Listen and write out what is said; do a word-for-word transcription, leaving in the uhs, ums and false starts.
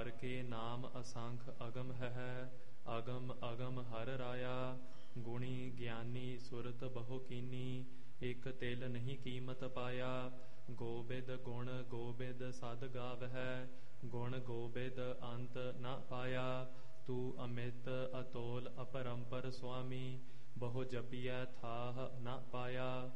ਹਰ ਕੇ ਨਾਮ ਅਸੰਖ ਅਗਮ ਹੈ, ਅਗਮ ਅਗਮ ਹਰ ਰਾਇਆ। ਗੁਣੀ ਗਿਆਨੀ ਸੁਰਤ ਬਹੁ ਕੀਨੀ, ਇਕ ਤਿਲ ਨਹੀਂ ਕੀਮਤ ਪਾਇਆ। ਗੋਬਿੰਦ ਗੁਣ ਗੋਬਿੰਦ ਸਦ ਗਾਵਹਿ, ਗੁਣ ਗੋਬਿੰਦ ਅੰਤ ਨ ਪਾਇਆ। ਤੂੰ ਅਮਿਤ ਅਤੋਲ ਅਪਰੰਪਰ ਸੁਆਮੀ, ਬਹੁ ਜਪੀਐ ਥਾਹ ਨ ਪਾਇਆ।